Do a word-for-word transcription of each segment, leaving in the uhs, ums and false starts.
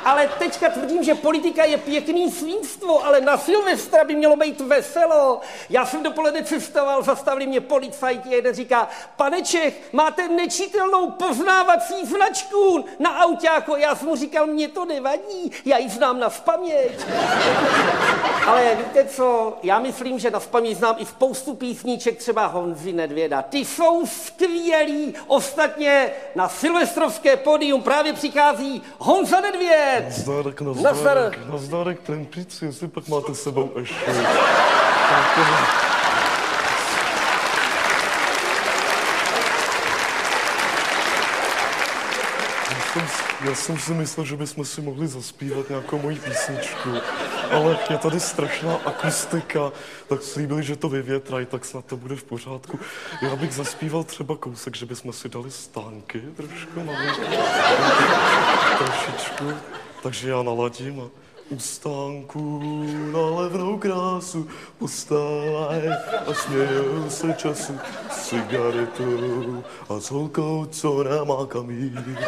ale teďka tvrdím, že politika je pěkný svínstvo, ale na Silvestra by mělo být veselo. Já jsem dopoledne cestoval, zastavili mě policajti, jeden říká, pane Čech, máte nečitelnou poznávací značku na autáku. Já jsem mu říkal, mě to nevadí, já ji znám nazpaměť. Ale víte co, já myslím, že nazpaměť znám i spoustu písníček, třeba Honzy Nedvěda. Ty jsou skvělí. Ostatně na silvestrovské pódium právě přichází Honza Nedvěd. Nazdárek, nazdárek, nazdárek, ten píci, jestli pak máte s sebou ještě. Já jsem si myslel, že bychom si mohli zaspívat nějakou moji písničku, ale je tady strašná akustika, tak slíbili, že to vyvětrají, tak snad to bude v pořádku. Já bych zaspíval třeba kousek, že bychom si dali stánky trošku, malinko, trošičku, takže já naladím a u stánku na levnou krásu postávaj a smějou se času s cigaretou a s holkou, co nemá kam jít.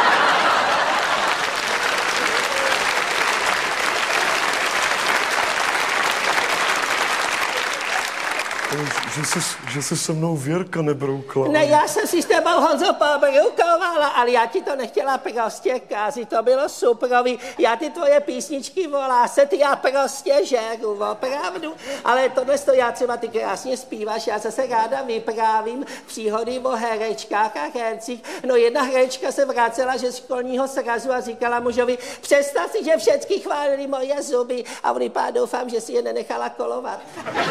Že jsi, že jsi se mnou Věrka nebroukla. Ne, já jsem si s tebou, Honzo, pobroukovala, ale já ti to nechtěla prostě kázit, to bylo superový. Já ty tvoje písničky volá se, ty já prostě žeru, opravdu. Ale tohle to já třeba ty krásně zpíváš, já zase ráda vyprávím příhody o herečkách a hercích. No jedna herečka se vracela že z školního srazu a říkala mužovi, představ si, že všecky chválili moje zuby a on vypadá, doufám, že si je nenechala kolovat.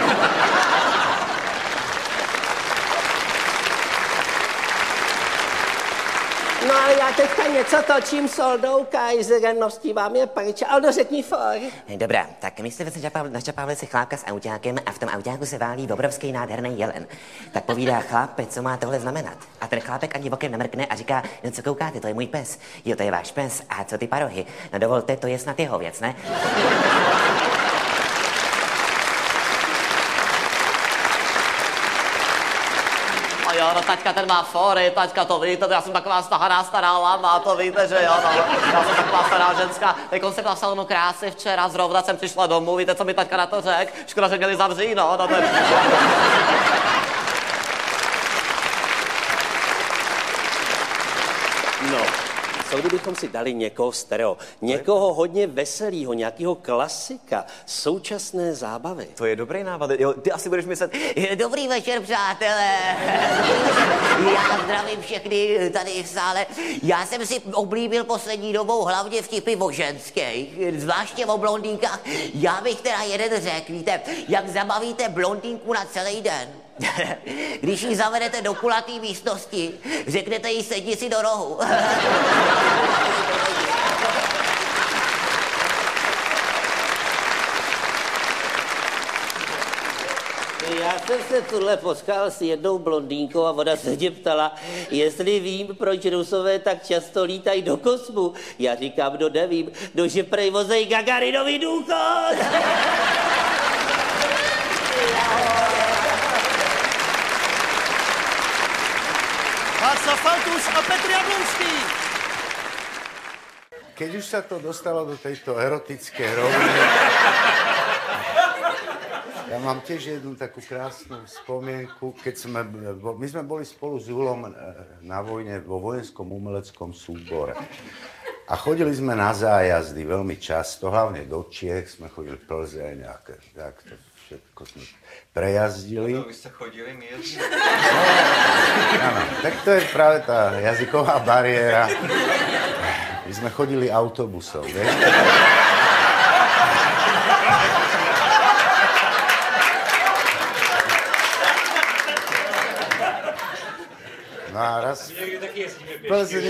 No ale já teďka něco točím s Oldou Kaiserem, no vám je pryč. Aldo, řekni for. Dobrá, tak my jste načapávali si chlápka s autákem a v tom autáku se válí obrovský nádherný jelen. Tak povídá chlap, co má tohle znamenat. A ten chlápek ani bokem nemrkne a říká, no co koukáte, to je můj pes. Jo, to je váš pes. A co ty parohy? No dovolte, to je snad jeho věc, ne? Jo, no taťka ten má fory, taťka to víte, já jsem taková stahaná stará lama, to víte, že jo, no. Já jsem taková stará ženská, teď jsem byla v salonu krásy včera, zrovna jsem přišla domů, víte, co mi taťka na to řek? Škoda, že měli zavřít, no, no to je... No, co kdybychom si dali někoho stereo, někoho hodně veselýho, nějakého klasika, současné zábavy. To je dobrý nápad, jo, ty asi budeš myslet, Dobrý večer, přátelé. Já zdravím všechny tady v sále. Já jsem si oblíbil poslední dobou hlavně vtipy o ženských, zvláště o blondýnkách. Já bych teda jeden řekl, víte, jak zabavíte blondýnku na celý den. Když ji zavedete do kulatý místnosti, řeknete jí, sedni si do rohu. Já jsem se tuhle potkal s jednou blondýnkou a ona se mě ptala, jestli vím, proč Rusové tak často lítají do kosmu. Já říkám, no nevím, no že prej vozej Gagarinovi důchod. Václav Faltuš a Petr Jablonský. Keď už sa to dostalo do tejto erotické roviny, ja mám tiež jednu takú krásnu spomienku, keď sme, my sme boli spolu s Julom na vojne vo vojenskom umeleckom súbore. A chodili sme na zájazdy veľmi často, hlavne do Čiech, sme chodili Plzeň a tak to všetko sme prejazdili. No, vy ste chodili, my jezdili. Áno, tak to je práve tá jazyková bariéra. My sme chodili autobusom, vieš? No a raz v Plzni,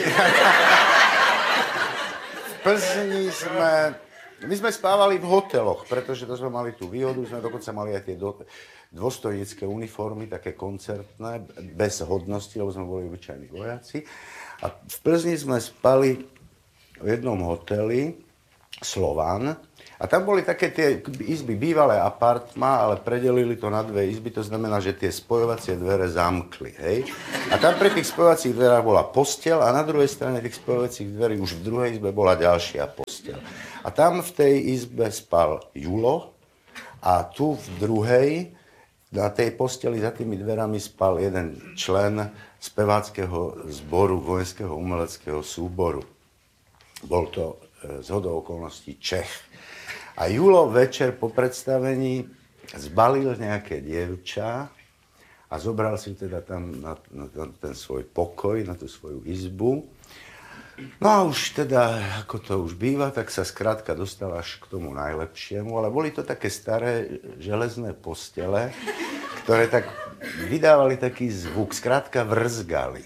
v Plzni sme, my sme spávali v hoteloch, pretože to sme mali tú výhodu, sme dokonca mali aj tie do, dôstojnícke uniformy, také koncertné, bez hodnosti, lebo sme boli obyčajní vojaci. A v Plzni sme spali v jednom hoteli, Slovan, a tam boli také tie izby, bývalé apartmá, ale predelili to na dve izby, to znamená, že tie spojovacie dvere zamkli, hej. A tam pri tých spojovacích dverách bola posteľ a na druhej strane tých spojovacích dverí už v druhej izbe bola ďalšia posteľ. posteľ. A tam v tej izbe spal Julo a tu v druhej, na tej posteli za tými dverami spal jeden člen speváckeho zboru vojenského umeleckého súboru. Bol to zhodou okolností Čech. A Julo večer po predstavení zbalil nejaké dievča a zobral si teda tam na, na, na ten svoj pokoj, na tú svoju izbu. No a už teda, ako to už býva, tak sa skrátka dostal až k tomu najlepšiemu, ale boli to také staré železné postele, ktoré tak vydávali taký zvuk, skrátka vrzgali.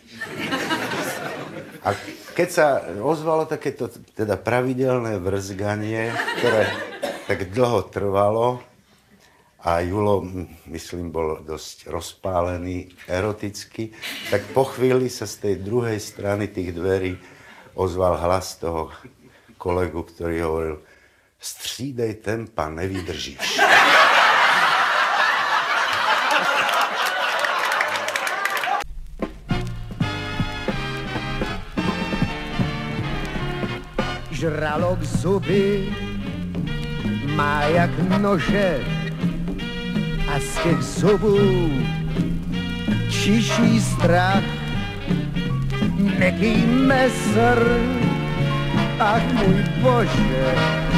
A keď sa ozvalo takéto teda pravidelné vrzganie, ktoré tak dlho trvalo a Julo, myslím, bol dosť rozpálený, eroticky, tak po chvíli sa z tej druhej strany tých dverí ozval hlas toho kolegu, ktorý hovoril: střídej tempa, nevydržíš. Žralok zuby má jak nože a z těch zubů čiší strach. Neký mesr, ach můj Bože,